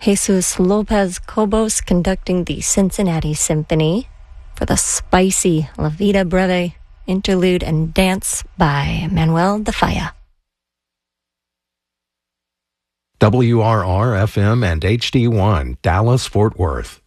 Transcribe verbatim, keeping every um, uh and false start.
Jesus Lopez Cobos conducting the Cincinnati Symphony for the spicy La Vida Breve interlude and dance by Manuel de Falla. W R R F M and H D one, Dallas, Fort Worth.